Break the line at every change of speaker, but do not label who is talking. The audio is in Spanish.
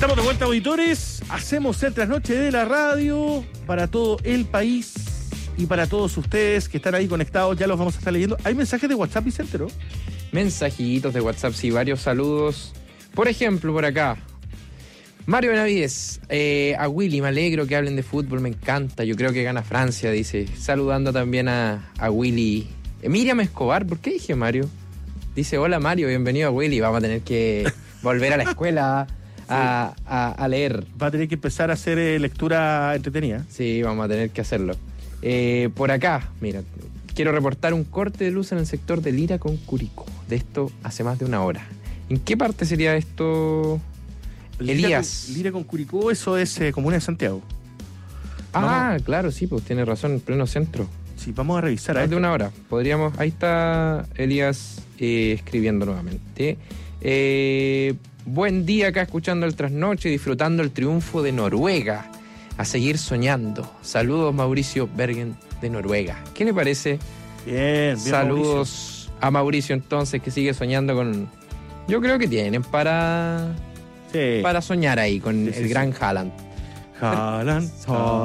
Estamos de vuelta, auditores. Hacemos el trasnoche de la radio para todo el país y para todos ustedes que están ahí conectados. Ya los vamos a estar leyendo. Hay mensajes de WhatsApp, Vicente, ¿no?
Mensajitos de WhatsApp, sí, varios saludos. Por ejemplo, por acá, Mario Benavides, a Willy, me alegro que hablen de fútbol, me encanta. Yo creo que gana Francia, dice. Saludando también a Willy. Miriam Escobar, ¿por qué dije Mario? Dice, hola Mario, bienvenido a Willy. Vamos a tener que volver a la escuela a leer.
Va a tener que empezar a hacer lectura entretenida.
Sí, vamos a tener que hacerlo. Por acá, mira, quiero reportar un corte de luz en el sector de Lira con Curicó. De esto hace más de una hora. ¿En qué parte sería esto, Elías?
Lira con Curicó, eso es comuna de Santiago.
Claro, sí, pues tiene razón, en pleno centro.
Sí, vamos a revisar.
Más de una hora. Podríamos. Ahí está Elías escribiendo nuevamente. Buen día acá escuchando el trasnoche, disfrutando el triunfo de Noruega. A seguir soñando. Saludos, Mauricio Bergen de Noruega. ¿Qué le parece?
Bien,
saludos Mauricio. A Mauricio entonces, que sigue soñando con... Yo creo que tienen para soñar ahí con el gran Haaland.
Haaland.